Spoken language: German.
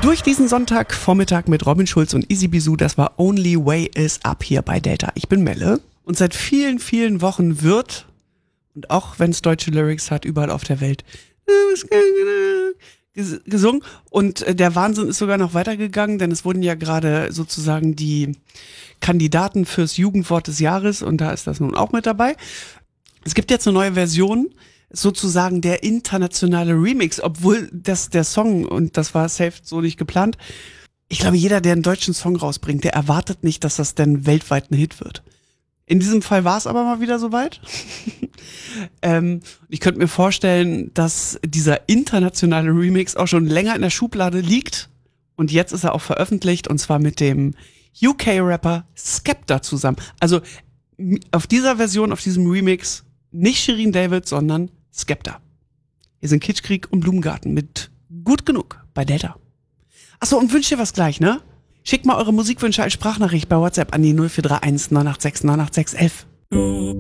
Durch diesen Sonntagvormittag mit Robin Schulz und Easy Bisou, das war Only Way Is Up hier bei Delta. Ich bin Melle und seit vielen, vielen Wochen wird, und auch wenn es deutsche Lyrics hat, überall auf der Welt gesungen. Und der Wahnsinn ist sogar noch weitergegangen, denn es wurden ja gerade sozusagen die Kandidaten fürs Jugendwort des Jahres und da ist das nun auch mit dabei. Es gibt jetzt eine neue Version, sozusagen der internationale Remix, obwohl das der Song, und das war safe so nicht geplant, ich glaube, jeder, der einen deutschen Song rausbringt, der erwartet nicht, dass das denn weltweit ein Hit wird. In diesem Fall war es aber mal wieder soweit. Ich könnte mir vorstellen, dass dieser internationale Remix auch schon länger in der Schublade liegt und jetzt ist er auch veröffentlicht und zwar mit dem UK-Rapper Skepta zusammen. Also auf dieser Version, auf diesem Remix nicht Shirin David, sondern Skepta. Hier sind Kitschkrieg und Blumengarten mit Gut genug bei Delta. Achso, und wünscht ihr was gleich, ne? Schickt mal eure Musikwünsche als Sprachnachricht bei WhatsApp an die 0431 986 986 11.